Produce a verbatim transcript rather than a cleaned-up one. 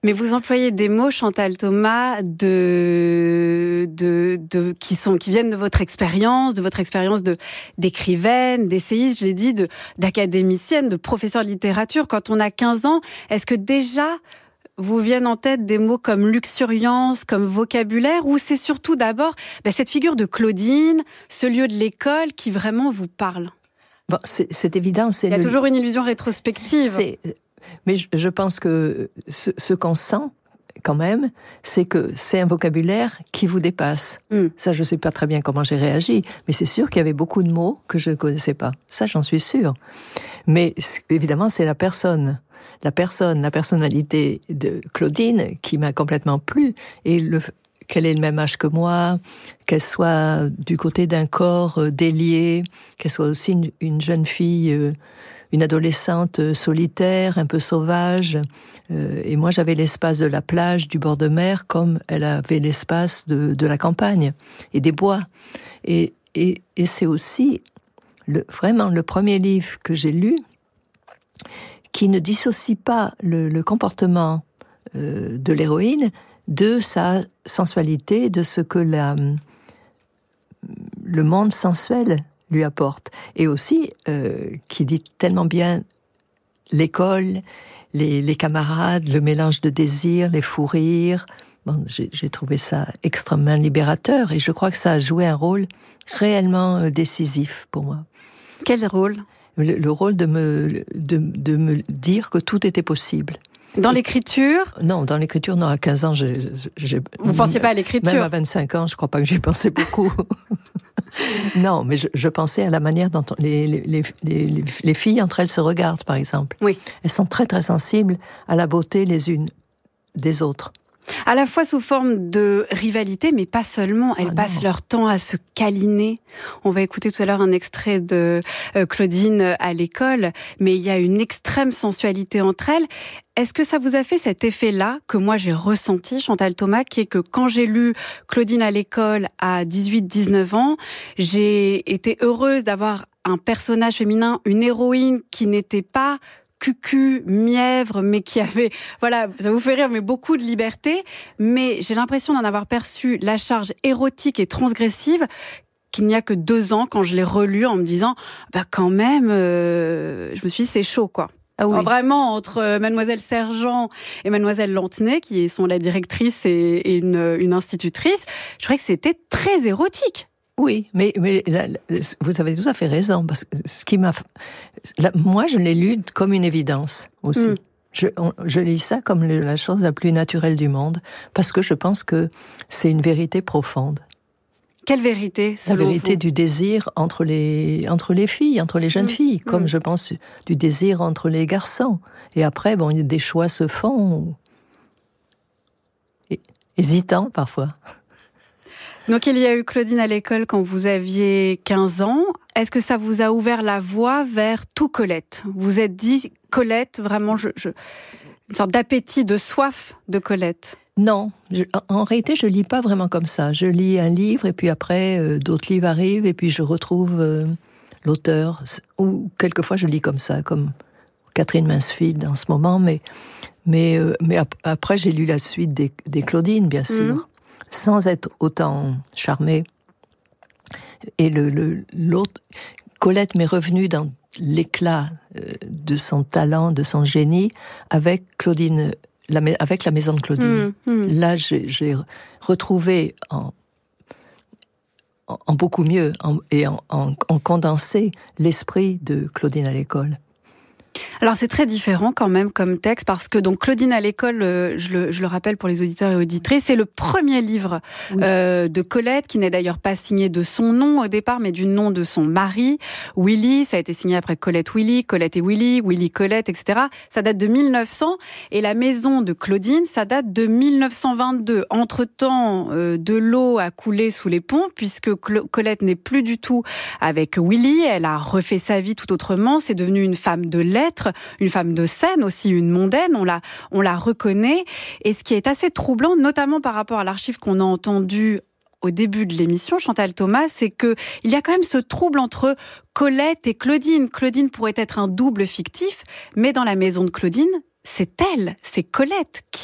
Mais vous employez des mots, Chantal Thomas, de, de, de, qui, sont, qui viennent de votre expérience, de votre expérience de, d'écrivaine, d'essayiste, je l'ai dit, de, d'académicienne, de professeure de littérature. Quand on a quinze ans, est-ce que déjà vous viennent en tête des mots comme luxuriance, comme vocabulaire, ou c'est surtout d'abord ben, cette figure de Claudine, ce lieu de l'école qui vraiment vous parle? Bon, c'est, c'est évident. C'est Il y a le... toujours une illusion rétrospective. C'est... Mais je, je pense que ce, ce qu'on sent, quand même, c'est que c'est un vocabulaire qui vous dépasse. Mm. Ça, je ne sais pas très bien comment j'ai réagi, mais c'est sûr qu'il y avait beaucoup de mots que je ne connaissais pas. Ça, j'en suis sûre. Mais évidemment, c'est la personne, la personne, la personnalité de Claudine qui m'a complètement plu. Et le, qu'elle ait le même âge que moi, qu'elle soit du côté d'un corps euh, délié, qu'elle soit aussi une, une jeune fille... Euh, une adolescente solitaire, un peu sauvage. Euh, et moi, j'avais l'espace de la plage, du bord de mer, comme elle avait l'espace de, de la campagne et des bois. Et, et, et c'est aussi le, vraiment le premier livre que j'ai lu qui ne dissocie pas le, le comportement euh, de l'héroïne de sa sensualité, de ce que la, le monde sensuel lui apporte. Et aussi, euh, qui dit tellement bien l'école, les, les camarades, le mélange de désirs, les fous rires. Bon, j'ai, j'ai trouvé ça extrêmement libérateur et je crois que ça a joué un rôle réellement euh, décisif pour moi. Quel rôle ? Le, le rôle de me, de, de me dire que tout était possible. Dans l'écriture ? Non, dans l'écriture, non, à quinze ans, j'ai... j'ai Vous ne pensiez pas à l'écriture ? Même à vingt-cinq ans, je ne crois pas que j'y pensais beaucoup. Non, mais je, je pensais à la manière dont les, les, les, les, les filles entre elles se regardent, par exemple. Oui. Elles sont très très sensibles à la beauté les unes des autres. À la fois sous forme de rivalité, mais pas seulement. Elles ah passent leur temps à se câliner. On va écouter tout à l'heure un extrait de euh, Claudine à l'école, mais il y a une extrême sensualité entre elles. Est-ce que ça vous a fait cet effet-là que moi j'ai ressenti, Chantal Thomas, qui est que quand j'ai lu Claudine à l'école à dix-huit dix-neuf ans, j'ai été heureuse d'avoir un personnage féminin, une héroïne qui n'était pas cucu, mièvre, mais qui avait, voilà, ça vous fait rire, mais beaucoup de liberté. Mais j'ai l'impression d'en avoir perçu la charge érotique et transgressive qu'il n'y a que deux ans quand je l'ai relu en me disant, bah quand même, euh, je me suis dit c'est chaud quoi. Ah oui. Alors vraiment, entre Mademoiselle Sergent et Mademoiselle Lantenay, qui sont la directrice et, et une, une institutrice, je trouvais que c'était très érotique. Oui, mais, mais là, vous avez tout à fait raison, parce que ce qui m'a... Là, moi, je l'ai lu comme une évidence aussi. Mm. Je, on, je lis ça comme le, la chose la plus naturelle du monde, parce que je pense que c'est une vérité profonde. Quelle vérité, selon La vérité vous ? Du désir entre les, entre les filles, entre les jeunes mmh, filles, comme mmh. je pense du désir entre les garçons. Et après, bon, des choix se font, hésitants parfois. Donc il y a eu Claudine à l'école quand vous aviez quinze ans. Est-ce que ça vous a ouvert la voie vers tout Colette ? Vous vous êtes dit, Colette, vraiment, je, je... une sorte d'appétit, de soif de Colette ? Non, je, en réalité, je lis pas vraiment comme ça. Je lis un livre et puis après, euh, d'autres livres arrivent et puis je retrouve euh, l'auteur. Ou quelquefois, je lis comme ça, comme Catherine Mansfield en ce moment. Mais, mais, euh, mais ap- après, j'ai lu la suite des, des Claudines, bien sûr, mmh. sans être autant charmée. Et le, le, l'autre, Colette m'est revenue dans l'éclat euh, de son talent, de son génie, avec Claudine... La, avec la maison de Claudine. Mmh, mmh. Là, j'ai, j'ai retrouvé en, en, en beaucoup mieux en, et en, en, en condensé l'esprit de Claudine à l'école. Alors c'est très différent quand même comme texte parce que donc Claudine à l'école, euh, je, le, je le rappelle pour les auditeurs et auditrices, c'est le premier livre oui. euh, de Colette qui n'est d'ailleurs pas signé de son nom au départ mais du nom de son mari, Willy. Ça a été signé après Colette Willy, Colette et Willy, Willy Colette, et cetera. Ça date de mille neuf cents et la maison de Claudine, ça date de mille neuf cent vingt-deux. Entre-temps, euh, de l'eau a coulé sous les ponts puisque Cl- Colette n'est plus du tout avec Willy. Elle a refait sa vie tout autrement. C'est devenu une femme de lettres, une femme de scène, aussi une mondaine, on la, on la reconnaît. Et ce qui est assez troublant, notamment par rapport à l'archive qu'on a entendue au début de l'émission, Chantal Thomas, c'est qu'il y a quand même ce trouble entre Colette et Claudine. Claudine pourrait être un double fictif, mais dans la maison de Claudine, c'est elle, c'est Colette qui